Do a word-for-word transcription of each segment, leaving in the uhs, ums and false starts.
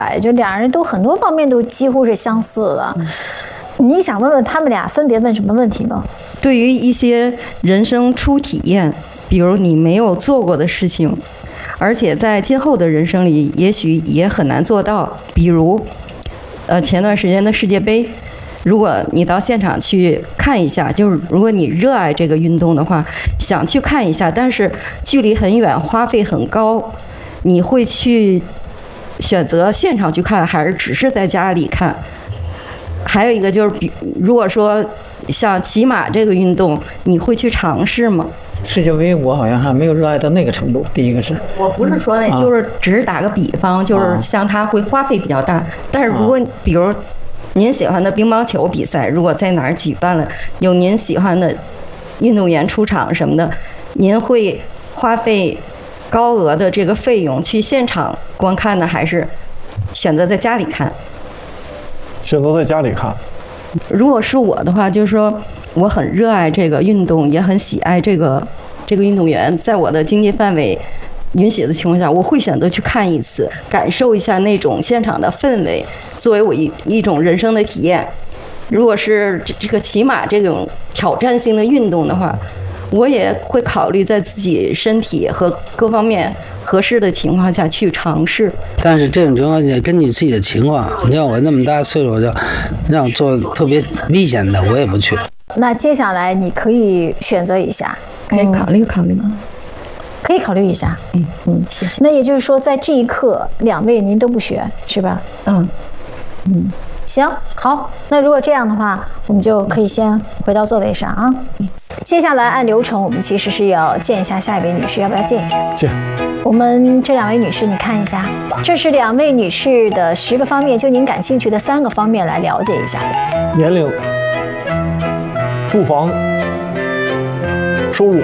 哎，就两人都很多方面都几乎是相似的。嗯，你想问问他们俩分别问什么问题吗？ 对于一些人生初体验，比如你没有做过的事情，而且在今后的人生里也许也很难做到，比如呃前段时间的世界杯，如果你到现场去看一下，就是如果你热爱这个运动的话，想去看一下，但是距离很远，花费很高，你会去选择现场去看，还是只是在家里看？还有一个就是，比如果说像骑马这个运动，你会去尝试吗？ 世界杯我好像还没有热爱到那个程度。第一个是， 我不是说那，啊、就是只是打个比方，就是像它会花费比较大，啊、但是如果比如您喜欢的乒乓球比赛，如果在哪儿举办了，有您喜欢的运动员出场什么的，您会花费高额的这个费用去现场观看呢，还是选择在家里看？ 选择在家里看。 如果是我的话，就是说我很热爱这个运动，也很喜爱这个这个运动员，在我的经济范围允许的情况下，我会选择去看一次，感受一下那种现场的氛围，作为我一一种人生的体验。如果是这这个骑马这种挑战性的运动的话，我也会考虑在自己身体和各方面合适的情况下去尝试。 但是这种情况也根据自己的情况，你像我那么大岁数，就让我做特别危险的，我也不去。 那接下来你可以选择一下， 可以考虑考虑吗？ 可以考虑一下。 嗯嗯，谢谢。 那也就是说，在这一刻，两位您都不选，是吧？ 嗯嗯。行，好，那如果这样的话，我们就可以先回到座位上啊。接下来按流程，我们其实是要见一下下一位女士，要不要见一下？ 见。 我们这两位女士，你看一下，这是两位女士的十个方面，就您感兴趣的三个方面来了解一下。 年龄、住房、收入。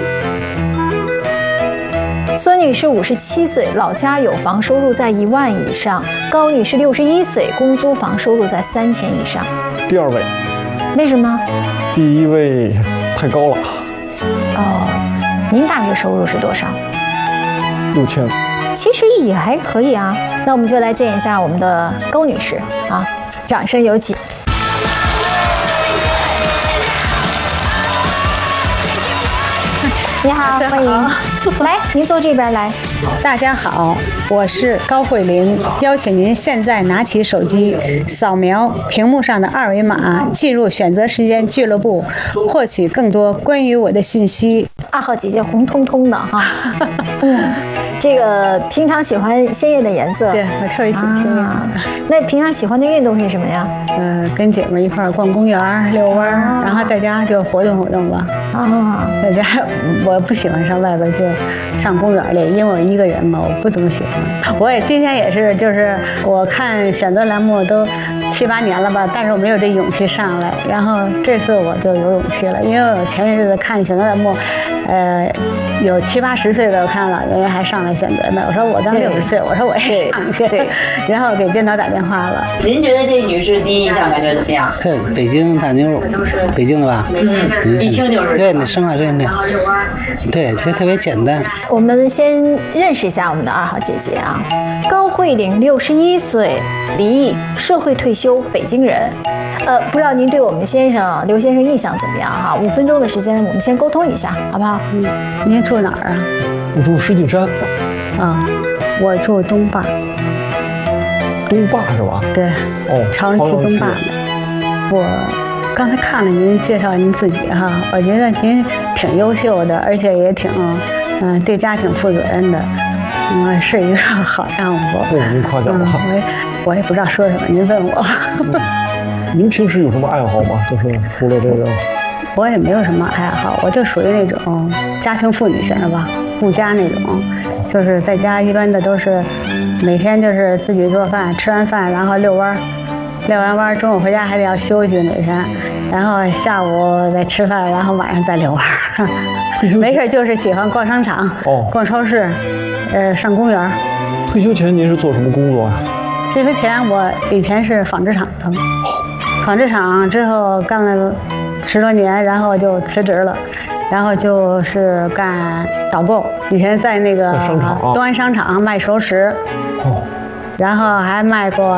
孙女士五十七岁，老家有房，收入在一万以上。高女士六十一岁，公租房，收入在三千以上。 第二位。 为什么？ 第一位太高了。 哦，您大约收入是多少？ 六千。 其实也还可以啊。那我们就来见一下我们的高女士啊，掌声有请。你好，欢迎。来，您坐这边来。 大家好，我是高慧玲，邀请您现在拿起手机，扫描屏幕上的二维码，进入选择时间俱乐部，获取更多关于我的信息。 二号姐姐红彤彤的哈，嗯，这个平常喜欢鲜艳的颜色， 对我特别喜欢鲜艳的。 啊、那平常喜欢的运动是什么呀？ 嗯、呃，跟姐妹一块儿逛公园、遛弯、啊，然后在家就活动活动吧。啊，在家我不喜欢上外边去上公园里，因为我一个人嘛，我不怎么喜欢。我也今天也是，就是我看选择栏目都七八年了吧，但是我没有这勇气上来。然后这次我就有勇气了，因为我前一阵子看选择栏目，呃，有七八十岁的，我看老人家还上来选择呢。我说我刚六十岁，我说我也上去。对，然后给编导打电话了。 您觉得这女士第一印象感觉怎么样？ 对，北京大妞，北京的吧？ 嗯，一听就是。 对，那生化对那，对，这特别简单。 我们先认识一下我们的二号姐姐啊，高慧玲，六十一岁，离异，社会退休，北京人。呃，不知道您对我们先生刘先生印象怎么样哈？五分钟的时间，我们先沟通一下，好不好？ 嗯，您住哪儿啊？ 我住石景山。 啊，我住东坝。 东坝是吧？ 对。 哦， 朝阳区东坝的。我刚才看了您介绍您自己哈，我觉得您挺优秀的，而且也挺嗯、呃、对家庭负责任的，嗯，是一个好丈夫。 哦，您夸奖了。 嗯、我也我也不知道说什么，您问我。 嗯、您平时有什么爱好吗？就是除了这个。 我也没有什么爱好，我就属于那种家庭妇女型的吧，顾家那种，就是在家一般的都是每天就是自己做饭，吃完饭然后遛弯，遛完弯中午回家还得要休息每天，然后下午再吃饭，然后晚上再遛弯。没事就是喜欢逛商场，哦，逛超市，呃，上公园。 退休前您是做什么工作呀？ 退休前我以前是纺织厂的，纺织厂之后干了十多年，然后就辞职了，然后就是干导购。以前在那个东安商场卖熟食，哦， 然后还卖过